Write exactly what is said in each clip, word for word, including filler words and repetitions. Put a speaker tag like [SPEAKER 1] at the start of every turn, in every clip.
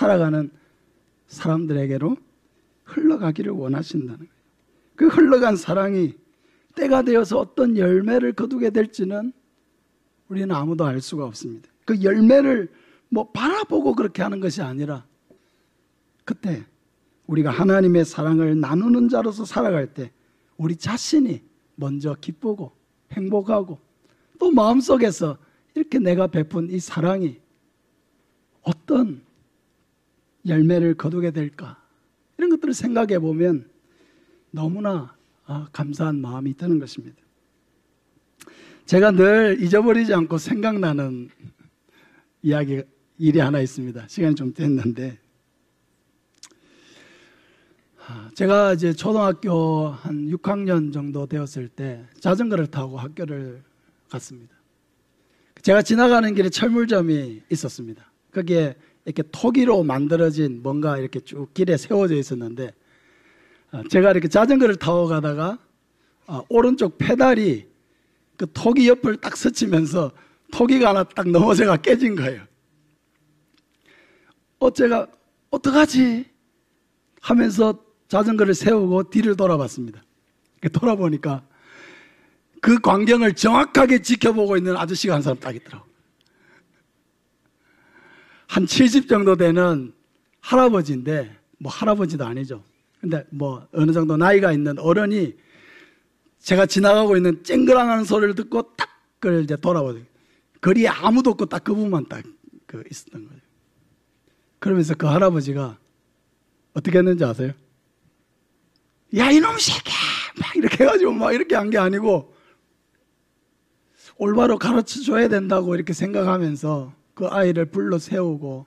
[SPEAKER 1] 살아가는 사람들에게로 흘러가기를 원하신다는 거예요. 그 흘러간 사랑이 때가 되어서 어떤 열매를 거두게 될지는 우리는 아무도 알 수가 없습니다. 그 열매를 뭐 바라보고 그렇게 하는 것이 아니라 그때 우리가 하나님의 사랑을 나누는 자로서 살아갈 때 우리 자신이 먼저 기쁘고 행복하고 또 마음속에서 이렇게 내가 베푼 이 사랑이 어떤 열매를 거두게 될까, 이런 것들을 생각해 보면 너무나 아, 감사한 마음이 드는 것입니다. 제가 늘 잊어버리지 않고 생각나는 이야기, 일이 하나 있습니다. 시간이 좀 됐는데, 제가 이제 초등학교 한 육 학년 정도 되었을 때 자전거를 타고 학교를 갔습니다. 제가 지나가는 길에 철물점이 있었습니다. 거기에 이렇게 토기로 만들어진 뭔가 이렇게 쭉 길에 세워져 있었는데, 제가 이렇게 자전거를 타고 가다가 오른쪽 페달이 그 토기 옆을 딱 스치면서 토기가 하나 딱 넘어져가 깨진 거예요. 어, 제가 어떡하지? 하면서 자전거를 세우고 뒤를 돌아봤습니다. 돌아보니까 그 광경을 정확하게 지켜보고 있는 아저씨가 한 사람 딱 있더라고요. 한 칠십 정도 되는 할아버지인데, 뭐 할아버지도 아니죠. 근데 뭐 어느 정도 나이가 있는 어른이 제가 지나가고 있는 쨍그랑하는 소리를 듣고 딱 그걸 이제 돌아보더니 거리에 아무도 없고 딱 그분만 딱 그 있었던 거예요. 그러면서 그 할아버지가 어떻게 했는지 아세요? 야, 이놈 새끼야! 막 이렇게 해가지고 막 이렇게 한 게 아니고 올바로 가르쳐 줘야 된다고 이렇게 생각하면서 그 아이를 불러 세우고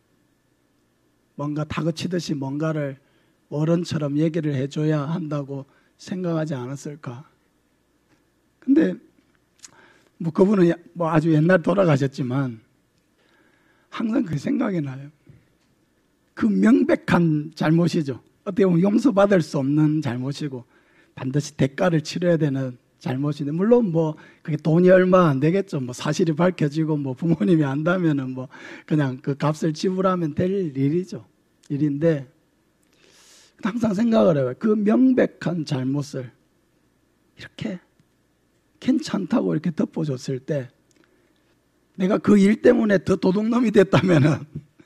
[SPEAKER 1] 뭔가 다그치듯이 뭔가를 어른처럼 얘기를 해줘야 한다고 생각하지 않았을까. 근데 뭐 그분은 뭐 아주 옛날 돌아가셨지만 항상 그 생각이 나요. 그 명백한 잘못이죠. 어떻게 보면 용서받을 수 없는 잘못이고 반드시 대가를 치러야 되는 잘못인데, 물론 뭐 그게 돈이 얼마 안 되겠죠. 뭐 사실이 밝혀지고 뭐 부모님이 안다면은 뭐 그냥 그 값을 지불하면 될 일이죠. 일인데 항상 생각을 해요. 그 명백한 잘못을 이렇게 괜찮다고 이렇게 덮어줬을 때 내가 그 일 때문에 더 도둑놈이 됐다면은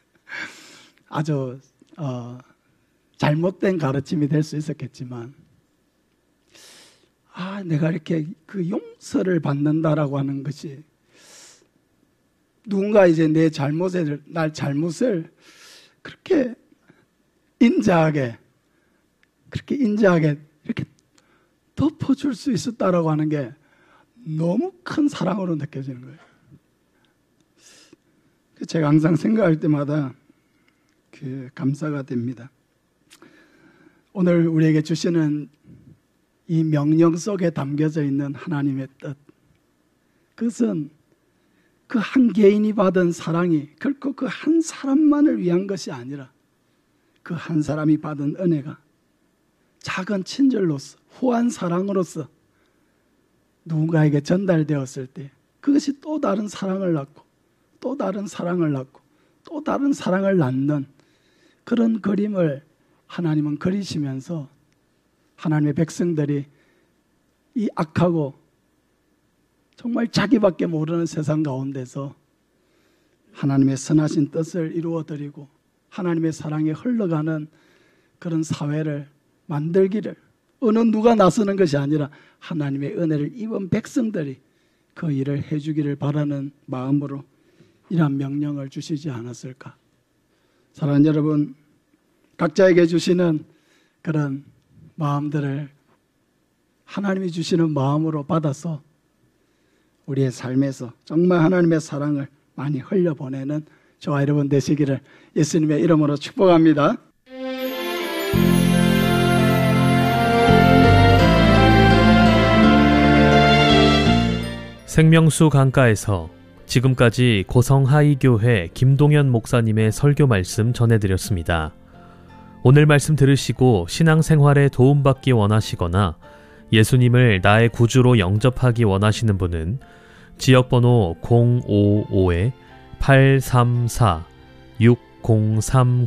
[SPEAKER 1] 아주 어, 잘못된 가르침이 될 수 있었겠지만, 아, 내가 이렇게 그 용서를 받는다라고 하는 것이 누군가 이제 내 잘못을, 날 잘못을 그렇게 인자하게, 그렇게 인자하게 이렇게 덮어줄 수 있었다라고 하는 게 너무 큰 사랑으로 느껴지는 거예요. 제가 항상 생각할 때마다 그 감사가 됩니다. 오늘 우리에게 주시는 이 명령 속에 담겨져 있는 하나님의 뜻, 그것은 그 한 개인이 받은 사랑이 결코 그 한 사람만을 위한 것이 아니라 그 한 사람이 받은 은혜가 작은 친절로서, 후한 사랑으로서 누군가에게 전달되었을 때 그것이 또 다른 사랑을 낳고 또 다른 사랑을 낳고 또 다른 사랑을 낳는 그런 그림을 하나님은 그리시면서 하나님의 백성들이 이 악하고 정말 자기밖에 모르는 세상 가운데서 하나님의 선하신 뜻을 이루어드리고 하나님의 사랑에 흘러가는 그런 사회를 만들기를, 어느 누가 나서는 것이 아니라 하나님의 은혜를 입은 백성들이 그 일을 해주기를 바라는 마음으로 이러한 명령을 주시지 않았을까. 사랑하는 여러분, 각자에게 주시는 그런 마음들을 하나님이 주시는 마음으로 받아서 우리의 삶에서 정말 하나님의 사랑을 많이 흘려보내는 저와 여러분 되시기를 예수님의 이름으로 축복합니다.
[SPEAKER 2] 생명수 강가에서 지금까지 고성하이교회 김동현 목사님의 설교 말씀 전해드렸습니다. 오늘 말씀 들으시고 신앙생활에 도움받기 원하시거나 예수님을 나의 구주로 영접하기 원하시는 분은 지역번호 공오오 팔삼사 육공삼구